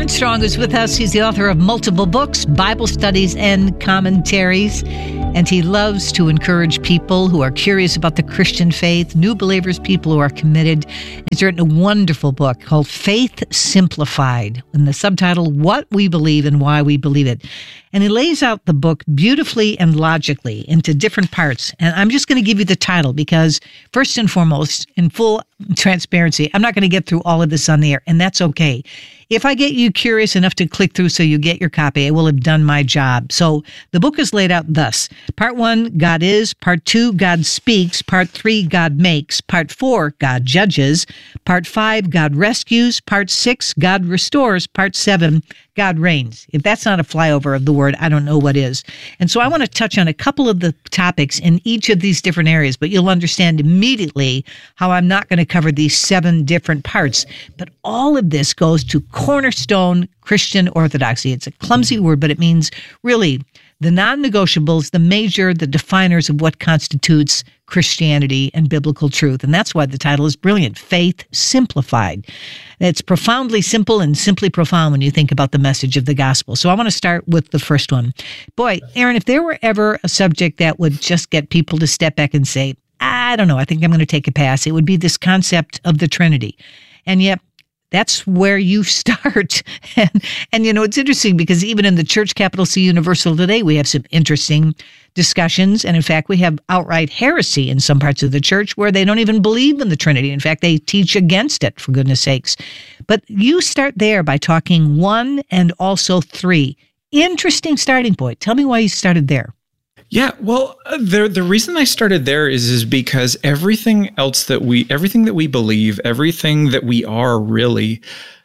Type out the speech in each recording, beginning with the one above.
Armstrong is with us. He's the author of multiple books, Bible studies, and commentaries. And he loves to encourage people who are curious about the Christian faith, new believers, people who are committed. He's written a wonderful book called Faith Simplified, and the subtitle, What We Believe and Why We Believe It. And he lays out the book beautifully and logically into different parts. And I'm just going to give you the title because, first and foremost, in full transparency, I'm not going to get through all of this on the air, and that's okay. If I get you curious enough to click through so you get your copy, I will have done my job. So the book is laid out thus. Part 1, God is. Part 2, God speaks. Part 3, God makes. Part 4, God judges. Part 5, God rescues. Part 6, God restores. Part 7, God reigns. If that's not a flyover of the word, I don't know what is. And so I want to touch on a couple of the topics in each of these different areas, but you'll understand immediately how I'm not going to cover these 7 different parts. But all of this goes to cornerstone Christian orthodoxy. It's a clumsy word, but it means really the non-negotiables, the major, the definers of what constitutes Christianity and biblical truth. And that's why the title is brilliant, Faith Simplified. It's profoundly simple and simply profound when you think about the message of the gospel. So I want to start with the first one. Boy, Aaron, if there were ever a subject that would just get people to step back and say, I don't know, I think I'm going to take a pass, it would be this concept of the Trinity. And yet, that's where you start. And you know, it's interesting because even in the Church Capital C Universal today, we have some interesting discussions. And in fact, we have outright heresy in some parts of the church where they don't even believe in the Trinity. In fact, they teach against it, for goodness sakes. But you start there by talking 1 and also 3. Interesting starting point. Tell me why you started there. Yeah, well, the reason I started there is because everything that we believe, everything that we are really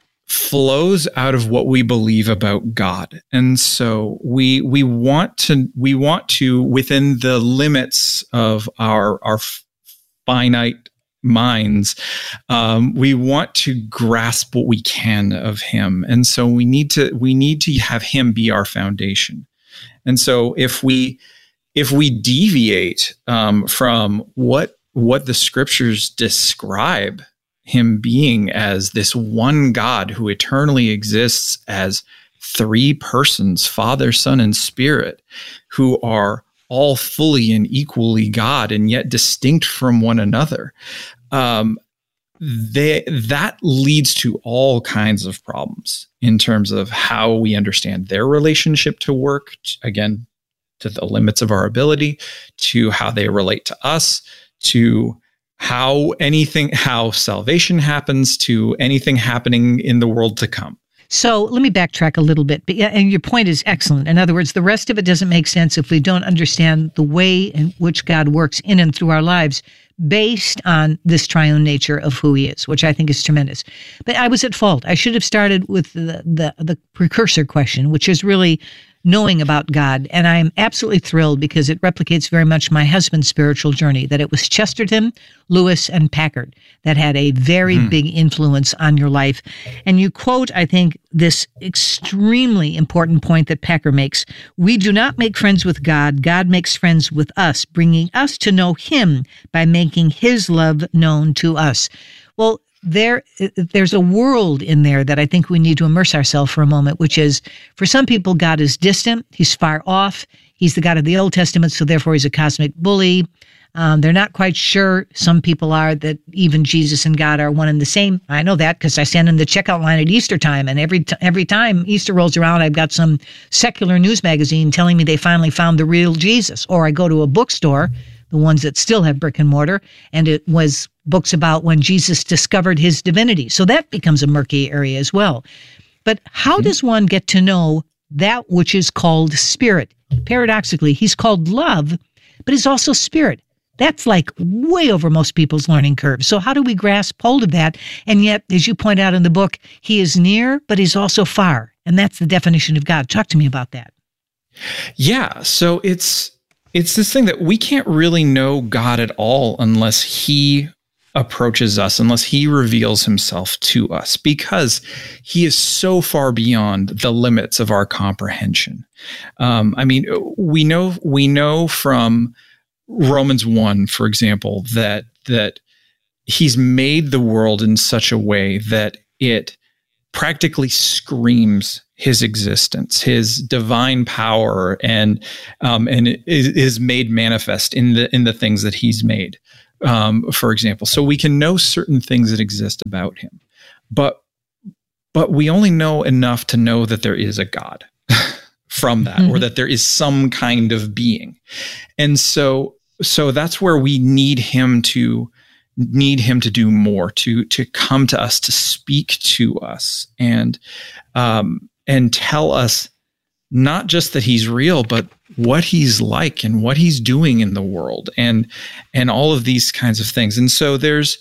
flows out of what we believe about God. And so we want to within the limits of our finite minds, we want to grasp what we can of him. And so we need to have him be our foundation. And so if we deviate from what the scriptures describe him being as this one God who eternally exists as 3 persons, Father, Son, and Spirit, who are all fully and equally God and yet distinct from one another, that leads to all kinds of problems in terms of how we understand their relationship to work, again, to the limits of our ability, to how they relate to us, to how salvation happens, to anything happening in the world to come. So let me backtrack a little bit. And your point is excellent. In other words, the rest of it doesn't make sense if we don't understand the way in which God works in and through our lives based on this triune nature of who he is, which I think is tremendous. But I was at fault. I should have started with the precursor question, which is really knowing about God. And I am absolutely thrilled because it replicates very much my husband's spiritual journey, that it was Chesterton, Lewis, and Packard that had a very big influence on your life. And you quote, I think, this extremely important point that Packard makes. We do not make friends with God. God makes friends with us, bringing us to know him by making his love known to us. Well, there's a world in there that I think we need to immerse ourselves for a moment, which is, for some people, God is distant. He's far off. He's the God of the Old Testament, so therefore he's a cosmic bully. They're not quite sure. Some people are that even Jesus and God are one and the same. I know that because I stand in the checkout line at Easter time, and every time Easter rolls around, I've got some secular news magazine telling me they finally found the real Jesus. Or I go to a bookstore, the ones that still have brick and mortar, and it was books about when Jesus discovered his divinity. So that becomes a murky area as well. But how does one get to know that which is called spirit? Paradoxically, he's called love, but he's also spirit. That's like way over most people's learning curve. So how do we grasp hold of that? And yet, as you point out in the book, he is near, but he's also far. And that's the definition of God. Talk to me about that. Yeah. So it's this thing that we can't really know God at all unless he approaches us, unless he reveals himself to us, because he is so far beyond the limits of our comprehension. We know from Romans 1, for example, that he's made the world in such a way that it practically screams his existence, his divine power, and it is made manifest in the things that he's made, for example. So we can know certain things that exist about him, but we only know enough to know that there is a God from that, or that there is some kind of being. And so that's where we need him to do more, to come to us, to speak to us, and tell us not just that he's real, but what he's like and what he's doing in the world, and all of these kinds of things. And so there's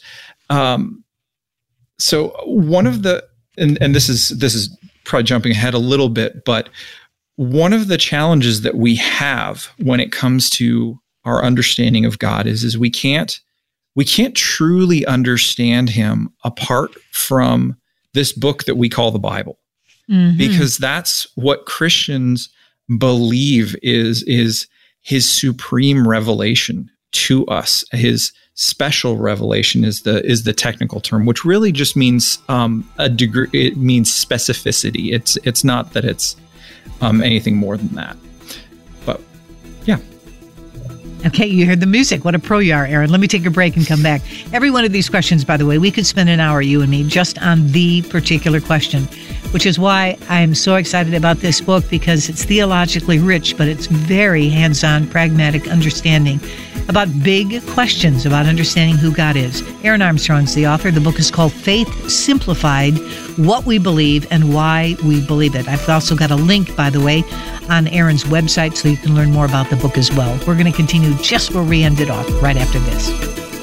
so one of the and this is probably jumping ahead a little bit, but one of the challenges that we have when it comes to our understanding of God is we can't truly understand him apart from this book that we call the Bible, because that's what Christians believe is his supreme revelation to us. His special revelation is the technical term, which really just means a degree. It means specificity. It's not that it's anything more than that. But yeah. Okay, you heard the music. What a pro you are, Aaron. Let me take a break and come back. Every one of these questions, by the way, we could spend an hour, you and me, just on the particular question, which is why I'm so excited about this book, because it's theologically rich, but it's very hands-on, pragmatic understanding about big questions about understanding who God is. Aaron Armstrong's the author. The book is called Faith Simplified: What We Believe and Why We Believe It. I've also got a link, by the way, on Aaron's website so you can learn more about the book as well. We're going to continue just where we ended off right after this.